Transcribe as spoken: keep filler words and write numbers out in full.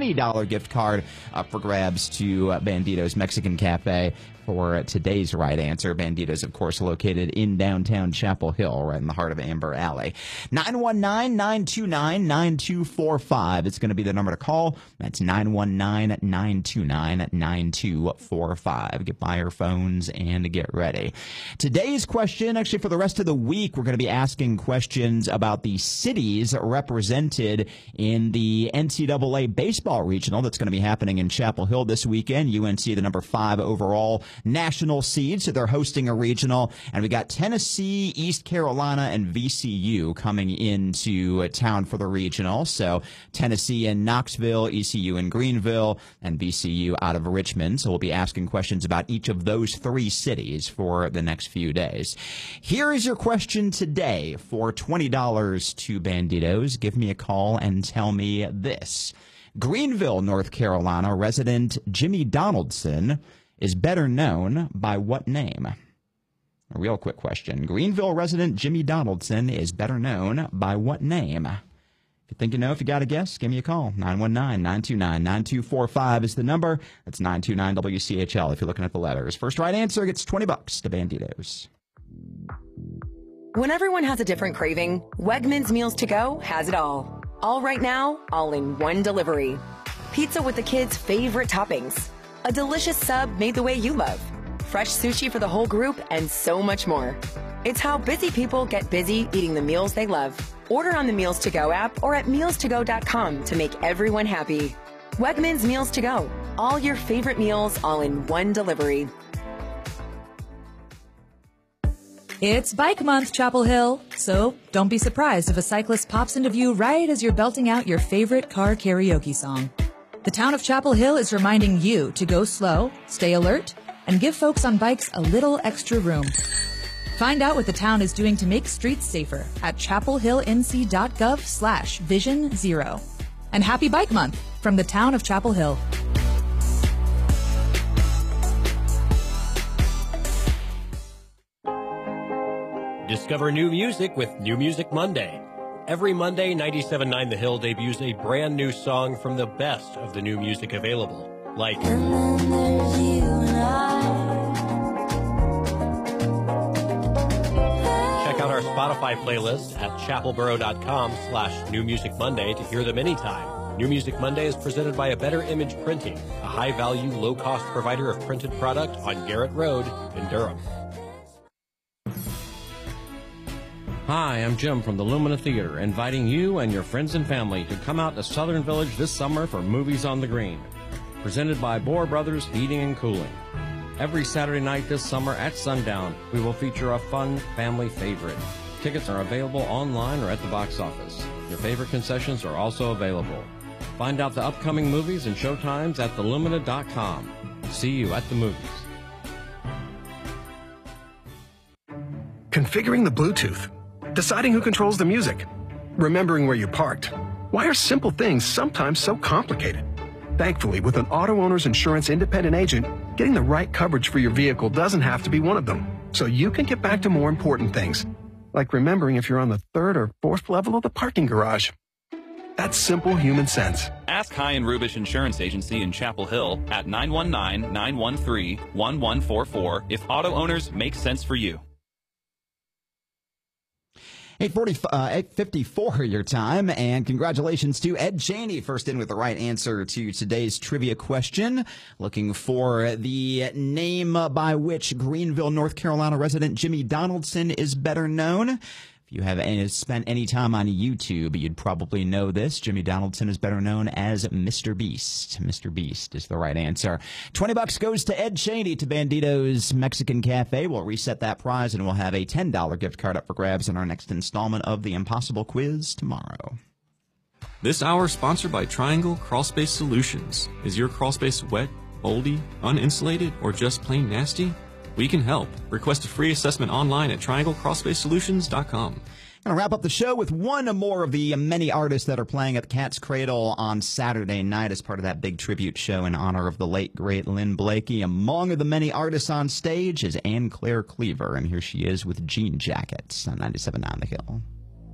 twenty dollar gift card up for grabs to uh, Bandito's Mexican Cafe for today's right answer. Bandito's, of course, located in downtown Chapel Hill, right in the heart of Amber Alley. nine one nine, nine two nine, nine two four five. It's going to be the number to call. That's nine one nine, nine two nine, nine two four five. Get by your phones and get ready. Today's question, actually for the rest of the week, we're going to be asking questions about the cities represented in the N C double A baseball regional that's going to be happening in Chapel Hill this weekend. U N C, the number five overall national seed, so they're hosting a regional. And we got Tennessee, East Carolina, and V C U coming into town for the regional. So Tennessee in Knoxville, E C U in Greenville, and V C U out of Richmond. So we'll be asking questions about each of those three cities for the next few days. Here is your question today for twenty dollars to Banditos. Give me a call and tell me this. Greenville, North Carolina resident Jimmy Donaldson is better known by what name? A real quick question. Greenville resident Jimmy Donaldson is better known by what name? If you think you know, if you got a guess, give me a call. nine one nine, nine two nine, nine two four five is the number. That's nine two nine W C H L if you're looking at the letters. First right answer gets twenty bucks to Banditos. When everyone has a different craving, Wegmans Meals to Go has it all. All right now, all in one delivery. Pizza with the kids' favorite toppings. A delicious sub made the way you love. Fresh sushi for the whole group, and so much more. It's how busy people get busy eating the meals they love. Order on the Meals to Go app or at meals to go dot com to make everyone happy. Wegmans Meals to Go. All your favorite meals all in one delivery. It's Bike Month, Chapel Hill, so don't be surprised if a cyclist pops into view right as you're belting out your favorite car karaoke song. The town of Chapel Hill is reminding you to go slow, stay alert, and give folks on bikes a little extra room. Find out what the town is doing to make streets safer at chapel hill n c dot gov slash vision zero. And happy Bike Month from the town of Chapel Hill. Discover new music with New Music Monday. Every Monday, ninety-seven point nine The Hill debuts a brand new song from the best of the new music available, like Check out our Spotify playlist at chapelboro dot com slash New Music Monday to hear them anytime. New Music Monday is presented by A Better Image Printing, a high-value, low-cost provider of printed product on Garrett Road in Durham. Hi, I'm Jim from the Lumina Theater, inviting you and your friends and family to come out to Southern Village this summer for Movies on the Green, presented by Bohr Brothers Heating and Cooling. Every Saturday night this summer at sundown, we will feature a fun family favorite. Tickets are available online or at the box office. Your favorite concessions are also available. Find out the upcoming movies and showtimes at the lumina dot com. See you at the movies. Configuring the Bluetooth. Deciding who controls the music. Remembering where you parked. Why are simple things sometimes so complicated? Thankfully, with an auto owner's insurance independent agent, getting the right coverage for your vehicle doesn't have to be one of them. So you can get back to more important things, like remembering if you're on the third or fourth level of the parking garage. That's simple human sense. Ask High and Rubish Insurance Agency in Chapel Hill at nine one nine, nine one three, one one four four if auto owners make sense for you. eight forty, uh, eight fifty-four your time, and congratulations to Ed Cheney, first in with the right answer to today's trivia question. Looking for the name by which Greenville, North Carolina resident Jimmy Donaldson is better known. If you have any, spent any time on YouTube, you'd probably know this. Jimmy Donaldson is better known as Mister Beast. Mister Beast is the right answer. twenty bucks goes to Ed Cheney to Bandito's Mexican Cafe. We'll reset that prize, and we'll have a ten dollar gift card up for grabs in our next installment of the Impossible Quiz tomorrow. This hour sponsored by Triangle Crawlspace Solutions. Is your crawlspace wet, moldy, uninsulated, or just plain nasty? We can help. Request a free assessment online at triangle crawlspace solutions dot com. Going to wrap up the show with one more of the many artists that are playing at the Cat's Cradle on Saturday night as part of that big tribute show in honor of the late, great Lynn Blakey. Among the many artists on stage is Anne Claire Cleaver, and here she is with Jean Jackets on ninety-seven point nine The Hill.